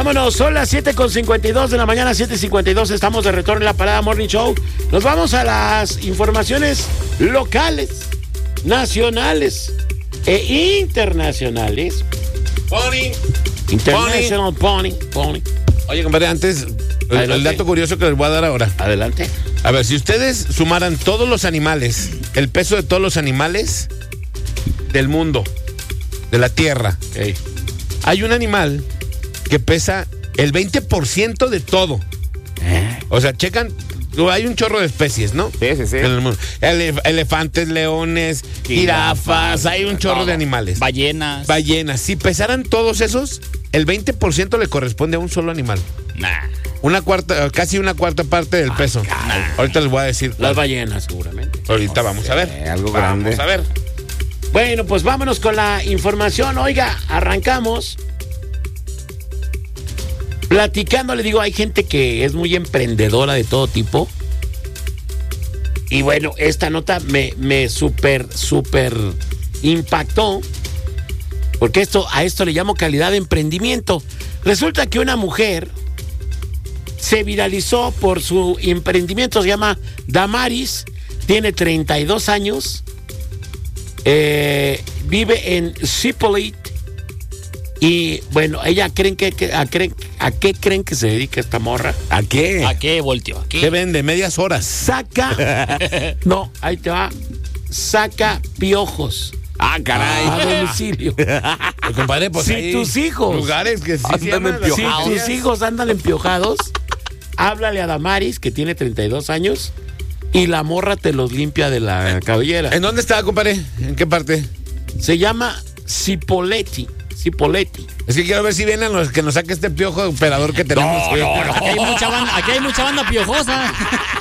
Vámonos, son las 7:52 de la mañana, 7:52, estamos de retorno en la Parada Morning Show. Nos vamos a las informaciones locales, nacionales e internacionales. International Pony. Oye, compadre, antes, el dato curioso que les voy a dar ahora. Adelante. A ver, si ustedes sumaran todos los animales, el peso de todos los animales del mundo, de la Tierra, hay un animal que pesa el 20% de todo. O sea, checan, hay un chorro de especies, ¿no? Sí. En el mundo. Elefantes, leones, jirafas, hay un chorro de animales. Ballenas. Si pesaran todos esos, el 20% le corresponde a un solo animal. Casi una cuarta parte del peso. Caray. Ahorita les voy a decir. Las ballenas, seguramente. Ahorita vamos a ver. Algo grande. Vamos a ver. Bueno, pues vámonos con la información. Oiga, arrancamos platicando. Le digo, hay gente que es muy emprendedora de todo tipo. Y bueno, esta nota me súper impactó. Porque a esto le llamo calidad de emprendimiento. Resulta que una mujer se viralizó por su emprendimiento. Se llama Damaris. Tiene 32 años. Vive en Cipolletti. Y bueno, ella ¿a qué creen que se dedica esta morra? ¿A qué? ¿A qué, Voltio? ¿A qué? ¿Qué vende? Medias horas. No, ahí te va. Saca piojos. Ah, caray. A domicilio. Pues, compadre, pues Si hay tus hijos lugares que sí se andan llaman así. empiojados. Si tus hijos andan empiojados, háblale a Damaris, que tiene 32 años, y la morra te los limpia de la cabellera. ¿En dónde estaba, compadre? ¿En qué parte? Se llama Cipolletti. Es que quiero ver si vienen los que nos saque este piojo operador que tenemos. Aquí hay mucha banda piojosa.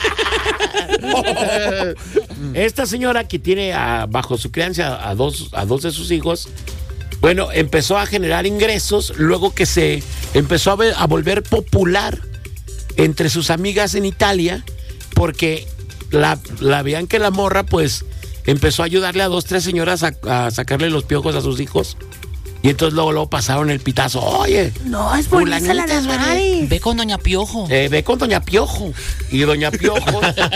Esta señora que tiene bajo su crianza a dos de sus hijos, bueno, empezó a generar ingresos, luego que se empezó a volver popular entre sus amigas en Italia, porque la veían que la morra pues empezó a ayudarle a 2-3 señoras a sacarle los piojos a sus hijos. Y entonces luego pasaron el pitazo. Oye, No, es bonita la Damaris. Ve con Doña Piojo. ve con Doña Piojo. Y Doña Piojo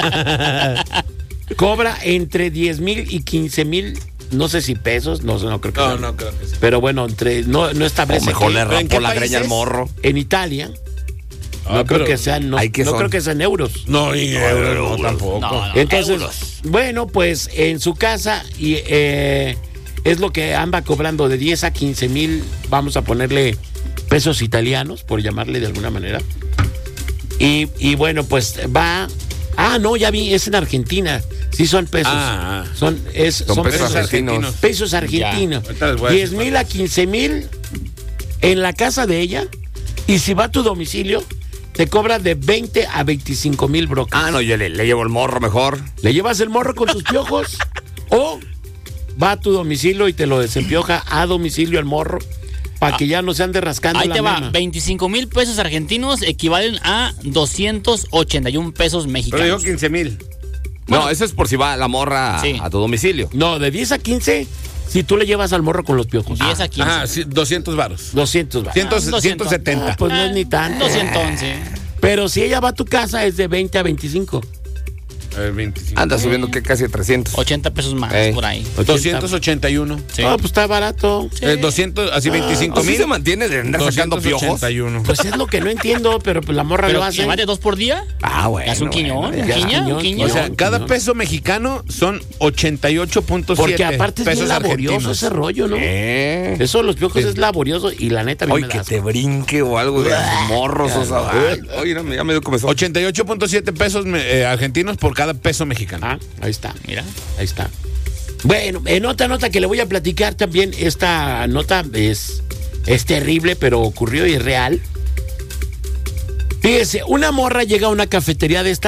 cobra entre 10,000 y 15,000, no sé si pesos, no creo que. No creo que sí. Pero bueno, no O establece. mejor le ¿en rampó qué la greña al países? morro. En Italia, Ah, no creo pero que sean, no ¿hay qué son? creo que sean euros. No, ni euros, no, tampoco. No, Entonces, euros. bueno, pues en su casa y es lo que anda cobrando de 10 a 15,000, vamos a ponerle pesos italianos, por llamarle de alguna manera. Y bueno, pues va. No, ya vi, es en Argentina. Sí, son pesos. Son pesos argentinos. Pesos argentinos. Ahorita les voy a decir 10,000 a 15,000 en la casa de ella. Y si va a tu domicilio, te cobra de 20 a 25,000 brocas. No, yo le llevo el morro mejor. ¿Le llevas el morro con tus piojos? ¿O va a tu domicilio y te lo desempioja a domicilio el morro para que ya no se ande rascando Ahí la te va, mema? 25,000 pesos argentinos equivalen a 281 pesos Pero dijo mexicanos. 15,000. No, eso es por si va la morra Sí. a tu domicilio. No, de 10 a 15 si tú le llevas al morro con los piojos. 10 a 15. Ajá, sí, 200 varos. 200 va. 170. Pues no es ni tanto. 211. Pero si ella va a tu casa es de 20 a 25. 25. Anda subiendo que casi a 300. 80 pesos más por ahí. 281. Sí. Pues está barato. 200, así 25,000. ¿Así se mantiene de andar sacando piojos? 281. Pues es lo que no entiendo, pero pues la morra Pero lo hace. ¿más de 2 por día? Bueno. ¿Es un quiñón? bueno, ¿Un ya. quiña? quiñón, ¿Un quiña? O sea, No, cada no. peso mexicano son 88.7 Porque aparte es bien pesos laborioso argentinos. ese rollo, ¿no? Eso de los piojos es laborioso y la neta a mí Oye, me da que asco. te brinque o algo de esos morros. O sea, ay, oye, ya me dio comezón. 88.7 pesos argentinos por cada peso mexicano. Ahí está. Mira. Ahí está. Bueno, en otra nota que le voy a platicar también, esta nota es terrible, pero ocurrió y es real. Fíjese, una morra llega a una cafetería de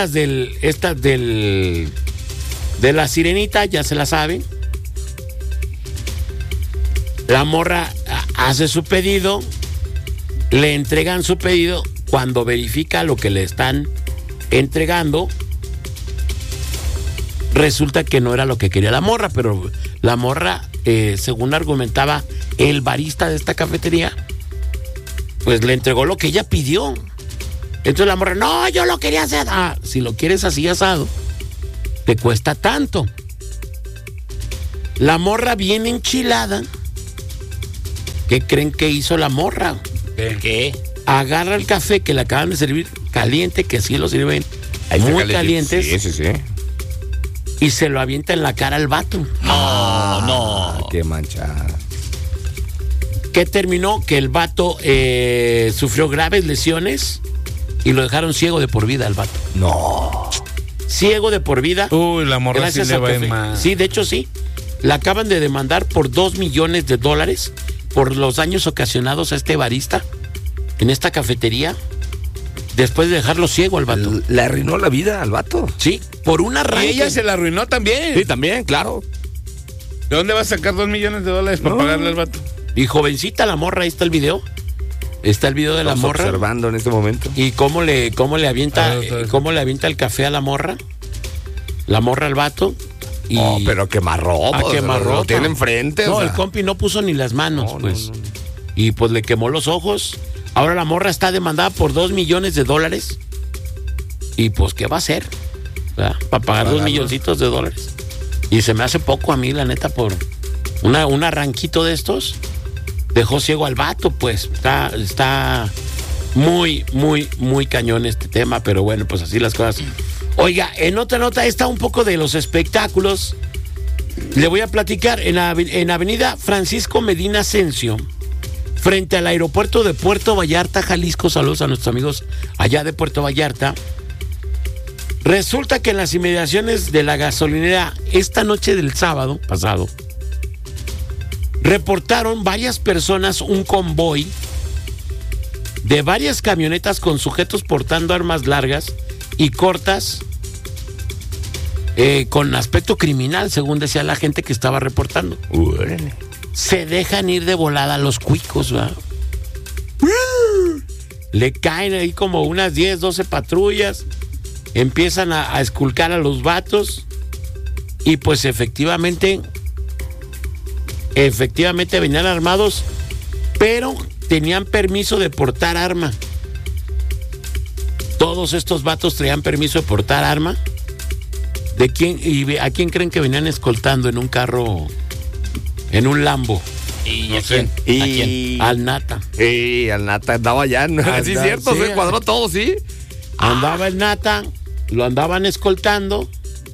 de la Sirenita, ya se la saben. La morra hace su pedido, le entregan su pedido, cuando verifica lo que le están entregando, resulta que no era lo que quería la morra, pero la morra, según argumentaba el barista de esta cafetería, pues le entregó lo que ella pidió. Entonces la morra, no, yo lo quería hacer. Ah, si lo quieres así asado, te cuesta tanto. La morra bien enchilada. ¿Qué creen que hizo la morra? ¿Qué? Agarra el café que le acaban de servir caliente, que sí lo sirven muy calientes. Sí. Y se lo avienta en la cara al vato. No. Qué manchada. ¿Qué terminó? Que el vato sufrió graves lesiones y lo dejaron ciego de por vida al vato. No. Ciego de por vida. Uy, la morra sí gracias le al va a café. ir mal. Sí, de hecho sí. La acaban de demandar por $2 millones por los daños ocasionados a este barista en esta cafetería después de dejarlo ciego al vato. Le arruinó la vida al vato. Sí, por un Y arranque. ella se la arruinó también. Sí, también, claro. ¿De dónde va a sacar $2 millones para pagarle al vato? Y jovencita la morra, ahí está el video. Está el video de la Estamos morra. observando en este momento. Y cómo le avienta, A ver. cómo le avienta el café a la morra al vato. Y Pero quemarropa. quemarropa. Lo tiene enfrente. No, o sea. el compi no puso ni las manos, No, pues. no. Y pues le quemó los ojos. Ahora la morra está demandada por $2 millones. Y pues, ¿qué va a hacer? ¿Verdad? Para pagar $2 milloncitos. Y se me hace poco a mí, la neta, por un arranquito de estos. Dejó ciego al vato, pues. Está muy, muy, muy cañón este tema, pero bueno, pues así las cosas. Oiga, en otra nota está un poco de los espectáculos. Le voy a platicar en Avenida Francisco Medina Asensio, frente al aeropuerto de Puerto Vallarta, Jalisco. Saludos a nuestros amigos allá de Puerto Vallarta. Resulta que en las inmediaciones de la gasolinera esta noche del sábado pasado reportaron varias personas un convoy de varias camionetas con sujetos portando armas largas y cortas con aspecto criminal, según decía la gente que estaba reportando. Se dejan ir de volada los cuicos, ¿verdad? Le caen ahí como unas 10, 12 patrullas, empiezan a esculcar a los vatos y pues efectivamente venían armados, pero tenían permiso de portar arma. Todos estos vatos traían permiso de portar arma. ¿De quién y a quién creen que venían escoltando en un carro, en un Lambo? ¿Y No a sé. quién? ¿A quién? Al Nata. Sí, al Nata andaba allá. ¿No? Sí, Anda, cierto, sí. se cuadró todo, sí. Andaba el Nata, lo andaban escoltando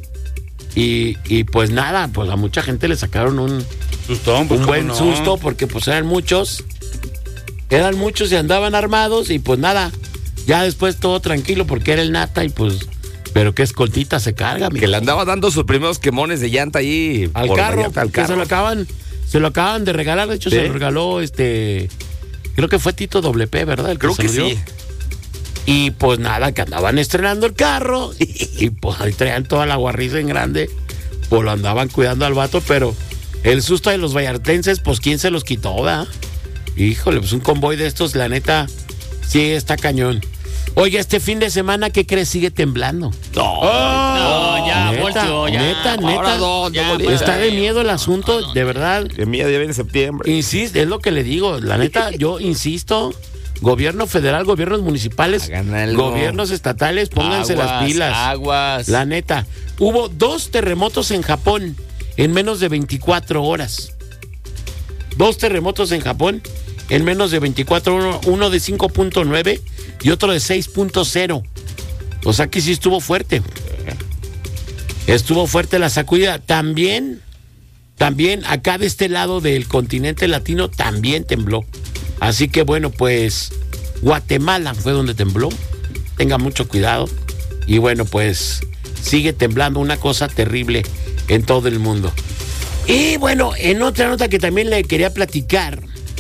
y pues nada, pues a mucha gente le sacaron un Sustón, pues, buen ¿cómo no? susto porque pues eran muchos y andaban armados y pues nada, ya después todo tranquilo porque era el Nata y pues, pero qué escoltita se carga, Que le andaba dando sus primeros quemones de llanta ahí. al por carro, Vallarta, al que se lo acaban de regalar, de hecho Sí. se lo regaló creo que fue Tito WP, ¿verdad? El Creo se que lo dio. sí. Y pues nada, que andaban estrenando el carro y pues ahí traían toda la guarriza en grande, pues lo andaban cuidando al vato, pero el susto de los vallartenses, pues quién se los quitó, ¿verdad? Híjole, pues un convoy de estos, la neta, sí está cañón. Oiga, este fin de semana, ¿qué crees? Sigue temblando. No, ya, Neta, volteo, ya. neta. Ahora no, Ya, no, pues, Está de miedo el asunto, de verdad. De mía ya viene septiembre. Insisto, es lo que le digo, la neta, yo insisto, gobierno federal, gobiernos municipales, Hagan algo. gobiernos estatales, pónganse las pilas. Aguas. La neta, hubo 2 terremotos en Japón en menos de 24 horas. 2 terremotos en Japón en menos de 24 horas, uno de 5.9 y otro de 6.0. O sea que sí estuvo fuerte. Estuvo fuerte la sacudida. También acá de este lado del continente latino también tembló. Así que bueno, pues Guatemala fue donde tembló. Tenga mucho cuidado. Y bueno, pues sigue temblando, una cosa terrible en todo el mundo. Y bueno, en otra nota que también le quería platicar.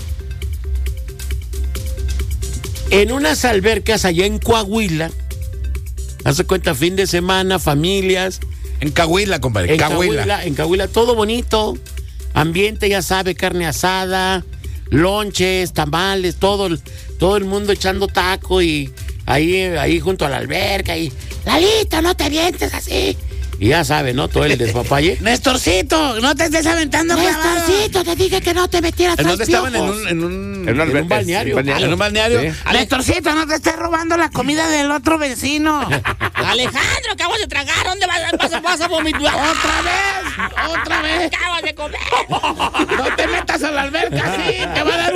En unas albercas allá en Coahuila, hace cuenta, fin de semana, familias. En Cahuila, compadre. En Coahuila, todo bonito. Ambiente, ya sabe, carne asada, lonches, tamales, todo el mundo echando taco y ahí junto a la alberca y Lalito, no te avientes así. Y ya sabe, ¿no? Todo el despapalle. Nestorcito, no te estés aventando, Nestorcito, te dije que no te metieras. ¿En dónde tras estaban? piojos. En un En un balneario. En un balneario. Sí. Nestorcito, no te estés robando la comida del otro vecino. Alejandro, acabas de tragar. ¿Dónde vas a vomitar? ¡Otra vez! Acabas de comer. ¡No te metas a la alberca así! ¡Te va a dar